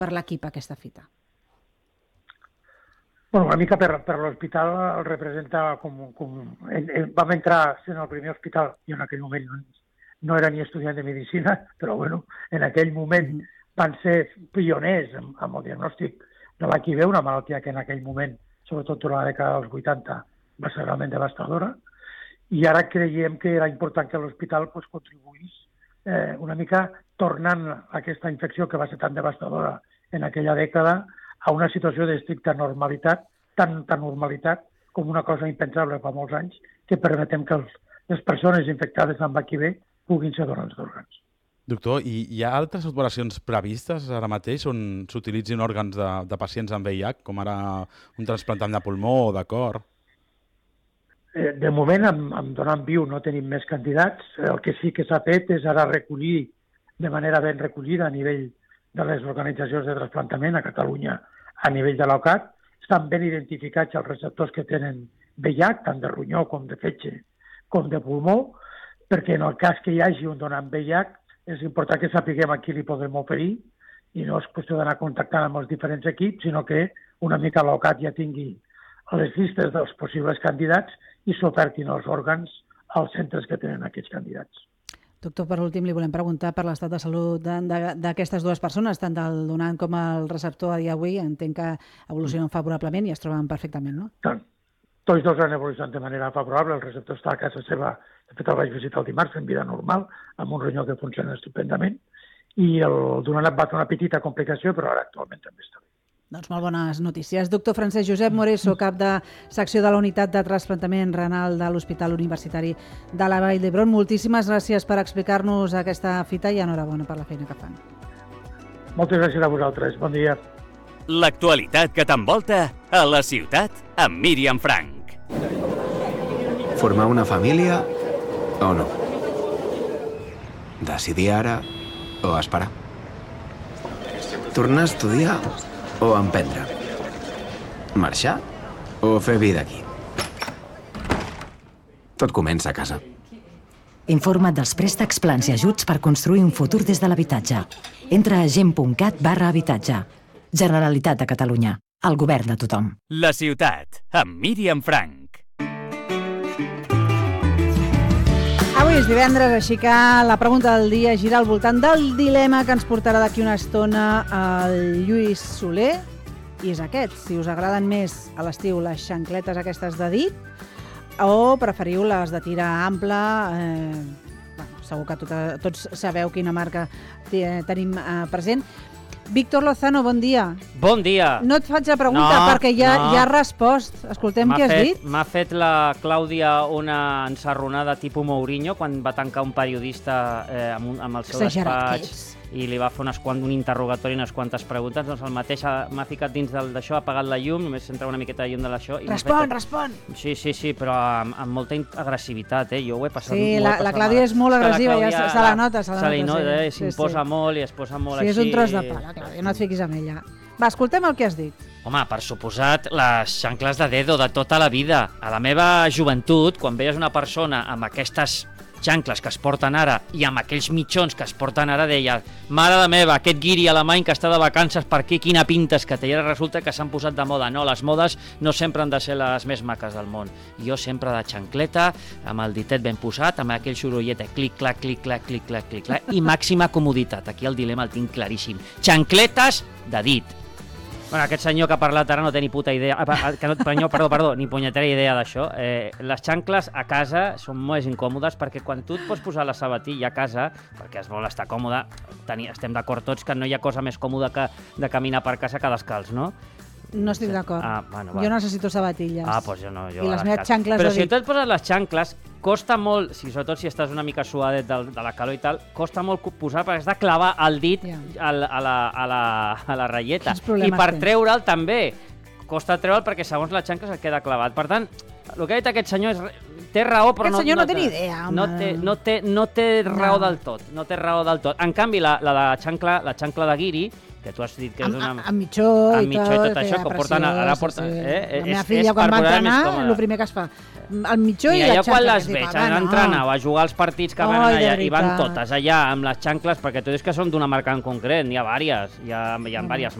per l'equip aquesta fita? Bueno, una mica per l'hospital el representa vam entrar sent el primer hospital, i en aquell moment no era ni estudiant de medicina, però bueno, en aquell moment van ser pioners amb el diagnòstic de l'HIV, una malaltia que en aquell moment, sobretot durant la dècada dels 80, va ser realment devastadora, i ara creiem que era important que l'hospital contribuís una mica tornant aquesta infecció que va ser tan devastadora en aquella dècada a una situació d'estricta normalitat, tan normalitat com una cosa impensable fa molts anys, que permetem que les persones infectades amb HIV puguin ser donants d'òrgans. Doctor, i hi ha altres operacions previstes ara mateix on s'utilitzin òrgans de pacients amb VIH, com ara un trasplantant de pulmó o de cor? De moment, amb donant viu no tenim més candidats. El que sí que s'ha fet és ara recollir de manera ben recollida a nivell de les organitzacions de trasplantament a Catalunya, a nivell de l'OCAT. Estan ben identificats els receptors que tenen VIH, tant de ronyó com de fetge com de pulmó, perquè en el cas que hi hagi un donant VIH és important que sapiguem a qui li podem oferir i no és qüestió d'anar contactant amb els diferents equips, sinó que una mica l'OCAT ja tingui les llistes dels possibles candidats i s'ofertin els òrgans als centres que tenen aquests candidats. Doctor, per últim, li volem preguntar per l'estat de salut d'aquestes dues persones, tant del donant com el receptor a dia d'avui. Entenc que evolucionen favorablement i es troben perfectament, no? Tant. Tots dos han evolucionat de manera favorable. El receptor està a casa seva. De fet, el vaig visitar el dimarts fent vida normal, amb un ronyó que funciona estupendament. I el donant va fer una petita complicació, però ara actualment també està bé. Doncs molt bones notícies. Doctor Francesc Josep Moreso, cap de secció de la Unitat de Trasplantament Renal de l'Hospital Universitari de la Vall d'Hebron. Moltíssimes gràcies per explicar-nos aquesta fita i enhorabona per la feina que fan. Moltes gràcies a vosaltres. Bon dia. L'actualitat que t'envolta a la ciutat amb Míriam Frank. Formar una família o no? Decidir ara o esperar? Tornar a estudiar o emprendre? Marxar o fer vida aquí? Tot comença a casa. Informa't dels préstecs, plans i ajuts per construir un futur des de l'habitatge. Entra a gent.cat/habitatge. Generalitat de Catalunya. El govern de tothom. La ciutat amb Míriam Frank. Avui és divendres, així que la pregunta del dia gira al voltant del dilema que ens portarà d'aquí una estona el Lluís Soler. I és aquest, si us agraden més a l'estiu les xancletes aquestes de dit o preferiu les de tira ampla. Segur que tots sabeu quina marca tenim present. Víctor Lozano, bon dia. Bon dia. No et faig la pregunta perquè ja ha respost. Escoltem què has dit. M'ha fet la Clàudia una ensarronada tipus Mourinho quan va tancar un periodista amb el seu despatx i li va fer un interrogatori i unes quantes preguntes. Doncs el mateix m'ha ficat dins d'això, ha apagat la llum, només entra una miqueta de llum de l'això. Respon! Sí, però amb molta agressivitat, Jo ho he passat. Sí, la Clàudia és molt agressiva, ja se la nota. Se li nota, s'imposa molt i es posa molt així. Sí, és un tros de pa, la Clàudia, no et fiquis amb ella. Va, escoltem el que has dit. Home, per suposat, les xancles de dedo de tota la vida. A la meva joventut, quan veies una persona amb aquestes xancles que es porten ara i amb aquells mitjons que es porten ara, deia, mare de meva, aquest guiri alemany que està de vacances per aquí, quina pintes que té. I ara resulta que s'han posat de moda. No, les modes no sempre han de ser les més maques del món. Jo sempre de xancleta, amb el ditet ben posat, amb aquell sorollet, clic-clac, clic-clac, clic-clac, clic-clac, i màxima comoditat. Aquí el dilema el tinc claríssim. Xancletes de dit. Bueno, aquest senyor que ha parlat ara no té ni puta idea, ni punyetera idea d'això. Les xancles a casa són molt incòmodes perquè quan tu et pots posar la sabatilla a casa, perquè es vol estar còmode, estem d'acord tots que no hi ha cosa més còmoda que de caminar per casa que descalç, no? No estic d'acord. Jo necessito sabatilles. Doncs jo no. I les meves xancles Però si tu et poses les xancles, costa molt, sobretot si estàs una mica suadet de la calor i tal, costa molt posar perquè has de clavar el dit a la ratlleta. I per treure'l també. Costa treure'l perquè segons les xancles et queda clavat. Per tant, el que ha dit aquest senyor té raó, però aquest senyor no té ni idea, home. No té raó del tot. En canvi, la xancla de guiri que tu has dit que és una... Amb mitjó i tot això, que porten... Ara porten... La meva filla, quan va entrenar, el primer que es fa. El mitjó i la xancla. Mira, jo quan les veig, han d'entrenar o a jugar als partits que van allà, i van totes allà amb les xancles, perquè tu dius que són d'una marca en concret, n'hi ha vàries, hi ha vàries